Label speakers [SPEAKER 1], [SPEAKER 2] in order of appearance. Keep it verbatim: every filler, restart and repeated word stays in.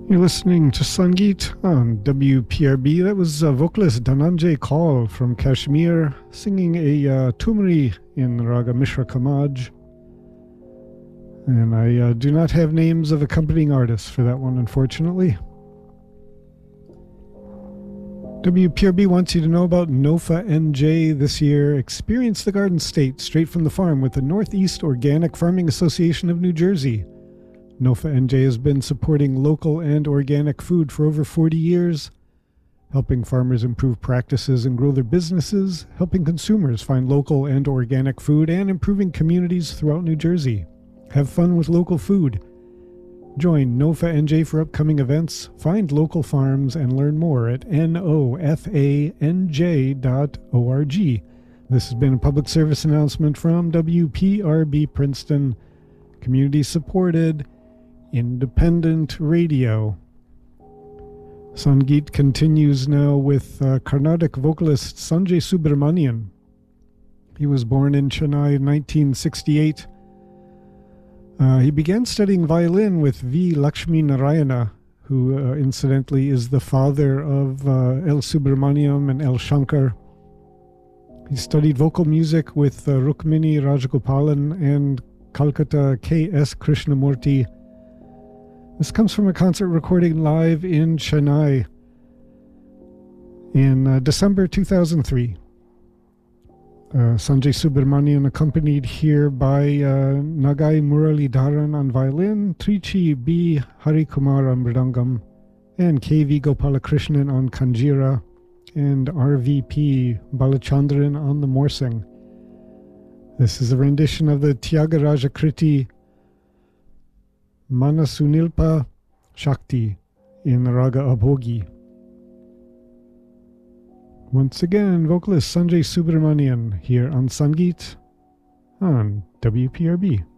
[SPEAKER 1] You're listening to Sangeet on W P R B. That was uh, vocalist Dhananjay Kaul from Kashmir singing a uh, Tumri in Raga Mishra Kamaj. And I uh, do not have names of accompanying artists for that one, unfortunately. W P R B wants you to know about NOFA N J this year. Experience the Garden State straight from the farm with the Northeast Organic Farming Association of New Jersey. NOFA N J has been supporting local and organic food for over forty years, helping farmers improve practices and grow their businesses, helping consumers find local and organic food, and improving communities throughout New Jersey. Have fun with local food. Join NOFA N J for upcoming events, find local farms, and learn more at N O F A N J dot org. This has been a public service announcement from W P R B Princeton, community-supported, independent radio. Sangeet continues now with uh, Carnatic vocalist Sanjay Subramanian. He was born in Chennai in nineteen sixty-eight. Uh, he began studying violin with V. Lakshmi Narayana, who uh, incidentally is the father of uh, L. Subramaniam and L. Shankar. He studied vocal music with uh, Rukmini Rajagopalan and Calcutta K S Krishnamurti. This comes from a concert recording live in Chennai in uh, December two thousand three. Uh, Sanjay Subramanian accompanied here by uh, Nagai Muralidharan on violin, Trichi B. Harikumar on mridangam, and K V Gopalakrishnan on kanjira, and R V P Balachandran on the morsing. This is a rendition of the Tyagaraja Kriti Manasunilpa Shakti in the Raga Abhogi. Once again, vocalist Sanjay Subramanian here on Sangeet on W P R B.